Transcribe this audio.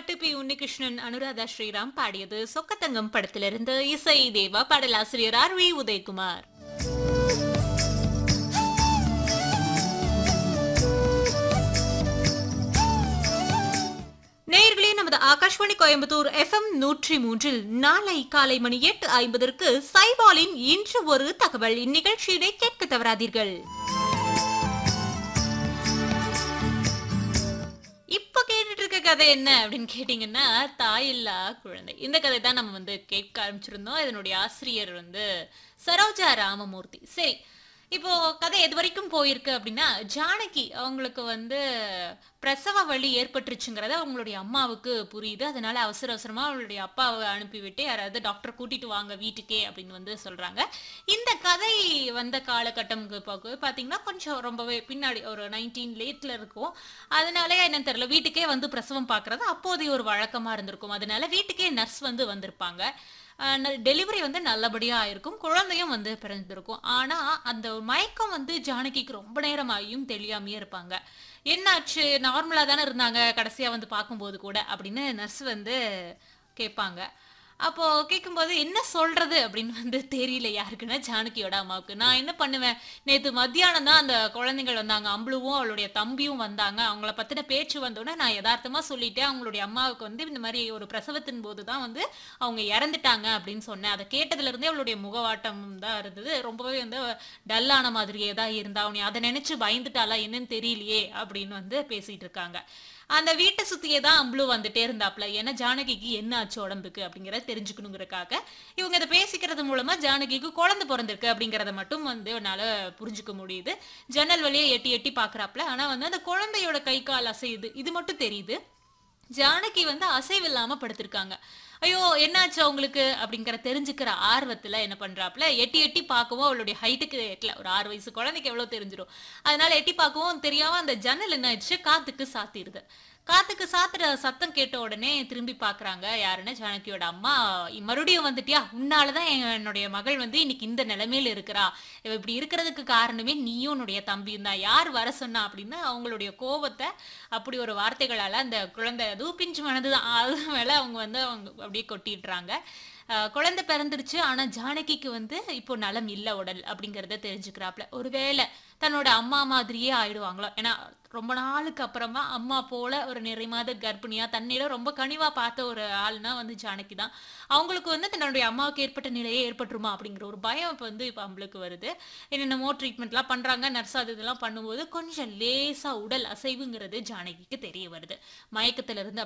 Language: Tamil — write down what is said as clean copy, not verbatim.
பாட்டு பி உன்னிகிருஷ்ணன் அனுராதா ஸ்ரீராம் பாடியது சொக்கத்தங்கம் படத்திலிருந்து இசை தேவா பாடலாசிரியர் ஆர் வி உதயகுமார். நேயர்களே, நமது ஆகாஷ்வாணி கோயம்புத்தூர் FM 103 நாளை காலை மணி 8:50 சைபாலின் இன்று ஒரு தகவல் இந்நிகழ்ச்சியினை கேட்க தவறாதீர்கள். இப்ப கேட்டுட்டு இருக்க கதை என்ன அப்படின்னு கேட்டீங்கன்னா, தாயில்லா குழந்தை. இந்த கதை தான் நம்ம கேட்க ஆரம்பிச்சிருந்தோம். இதனுடைய ஆசிரியர் சரோஜா ராமமூர்த்தி. சரி, இப்போ கதை எது வரைக்கும் போயிருக்கு அப்படின்னா, ஜானகி அவங்களுக்கு பிரசவ வலி ஏற்பட்டுருச்சுங்கிறது அவங்களுடைய அம்மாவுக்கு புரியுது. அதனால அவசர அவசரமா அவளுடைய அப்பாவை அனுப்பிவிட்டு யாராவது டாக்டர் கூட்டிட்டு வாங்க வீட்டுக்கே அப்படின்னு சொல்றாங்க. இந்த கதை வந்த காலகட்டம் பாத்தீங்கன்னா கொஞ்சம் ரொம்பவே பின்னாடி ஒரு 19 லேட்ல இருக்கும். அதனால என்னன்னு தெரியல, வீட்டுக்கே பிரசவம் பாக்குறது அப்போதைய ஒரு வழக்கமா இருந்திருக்கும். அதனால வீட்டுக்கே நர்ஸ் வந்திருப்பாங்க. டெலிவரி நல்லபடியா ஆயிருக்கும். குழந்தையும் பிறந்திருக்கும். ஆனா அந்த மயக்கம் ஜானகிக்கு ரொம்ப நேரமாயும் தெரியாமையே இருப்பாங்க. என்னாச்சு, நார்மலா தானே இருந்தாங்க கடைசியா பார்க்கும்போது கூட அப்படின்னு நர்ஸ் கேட்பாங்க. அப்போ கேட்கும்போது என்ன சொல்றது அப்படின்னு தெரியல யாருக்குன்னா ஜானகியோட அம்மாவுக்கு. நான் என்ன பண்ணுவேன், நேத்து மத்தியானம் தான் அந்த குழந்தைகள் வந்தாங்க, அம்பளுவும் அவளுடைய தம்பியும் வந்தாங்க. அவங்கள பத்தின பேச்சு வந்தோடனே நான் யதார்த்தமா சொல்லிட்டேன், அவங்களுடைய அம்மாவுக்கு இந்த மாதிரி ஒரு பிரசவத்தின் போது தான் அவங்க இறந்துட்டாங்க அப்படின்னு சொன்னேன். அதை கேட்டதுல இருந்தே அவளுடைய முகவாட்டம் தான் இருந்தது, ரொம்பவே டல்லான மாதிரியே தான் இருந்தா. அவனை அதை நினைச்சு பயந்துட்டாளா என்னன்னு தெரியலையே அப்படின்னு பேசிட்டு இருக்காங்க. அந்த வீட்டை சுத்தியே தான் அம்பளு வந்துட்டே இருந்தாப்ல. ஏன்னா ஜானகிக்கு என்ன ஆச்சு உடம்புக்கு அப்படிங்கறத தெரிஞ்சுக்கணுங்கிறதுக்காக இவங்க இதை பேசிக்கிறது மூலமா ஜானகிக்கு குழந்தை பிறந்திருக்கு அப்படிங்கறத மட்டும் என்னால புரிஞ்சுக்க முடியுது. ஜன்னல் வழியா எட்டி எட்டி பாக்குறாப்ல. ஆனா அந்த குழந்தையோட கை கால் அசையுது, இது மட்டும் தெரியுது. ஜானகி அசைவில்லாம படுத்திருக்காங்க. ஐயோ என்னாச்சு அவங்களுக்கு அப்படிங்கிற தெரிஞ்சுக்கிற ஆர்வத்துல என்ன பண்றாப்ல, எட்டி எட்டி பார்க்கவும் அவளுடைய ஹைட்டுக்கு எட்டல. ஒரு 6 வயசு குழந்தைக்கு எவ்வளவு தெரிஞ்சிடும். அதனால எட்டி பார்க்கவும் தெரியாம அந்த ஜன்னல் என்ன ஆயிடுச்சு, காத்துக்கு சாத்திடுது. காத்துக்கு சாத்துற சத்தம் கேட்ட உடனே திரும்பி பாக்குறாங்க. யாருன்னா ஜானகியோட அம்மா. மறுபடியும் வந்துட்டியா, உன்னாலதான் என்னுடைய மகள் இன்னைக்கு இந்த நிலைமையில இருக்கிறா. இவ இப்படி இருக்கிறதுக்கு காரணமே நீயும் உன்னுடைய தம்பியும் தான். யார் வர சொன்னா அப்படின்னா அவங்களுடைய கோபத்தை அப்படி ஒரு வார்த்தைகளால அந்த குழந்தை, அதுவும் பிஞ்சு மனதுதான், அது மேல அவங்க அப்படியே கொட்டிடுறாங்க. குழந்தை பிறந்துருச்சு. ஆனா ஜானகிக்கு இப்போ நலம் இல்ல உடல் அப்படிங்கறத தெரிஞ்சுக்கிறாப்ல. ஒருவேளை தன்னோட அம்மா மாதிரியே ஆயிடுவாங்களோ. ஏன்னா ரொம்ப நாளுக்கு அப்புறமா அம்மா போல ஒரு நிறை மாத கர்ப்பிணியா தன்னிடம் ரொம்ப கனிவா பார்த்த ஒரு ஆள்னா ஜானகி தான். அவங்களுக்கு தன்னுடைய அம்மாவுக்கு ஏற்பட்ட நிலையே ஏற்பட்டுருமா அப்படிங்கிற ஒரு பயம் இப்ப அவங்களுக்கு வருது. என்னென்னமோ ட்ரீட்மெண்ட் எல்லாம் பண்றாங்க. நர்ஸ் அது இதெல்லாம் பண்ணும்போது கொஞ்சம் லேசா உடல் அசைவுங்கிறது ஜானகிக்கு தெரிய வருது. மயக்கத்துல இருந்து